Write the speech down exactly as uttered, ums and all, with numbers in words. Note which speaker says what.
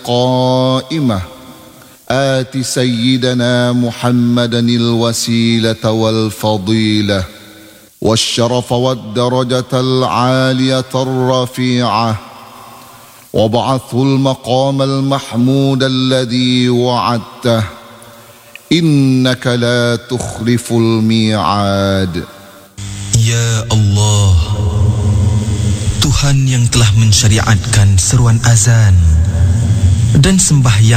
Speaker 1: القائمة آت سيدنا محمدا الوسيلة والفضيلة والشرف والدرجة العالية الرفيعة وابعثه المقام المحمود الذي وعدته إنك لا تخلف الميعاد.
Speaker 2: Ya Allah, Tuhan yang telah mensyariatkan seruan azan dan sembahyang